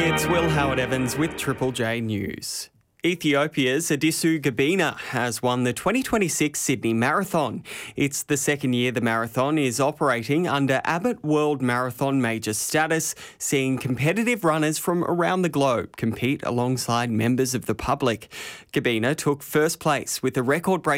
It's Will Howard Evans with Triple J News. Ethiopia's Adisu Gabina has won the 2026 Sydney Marathon. It's the second year the marathon is operating under Abbott World Marathon Major status, seeing competitive runners from around the globe compete alongside members of the public. Gabina took first place with a record-breaking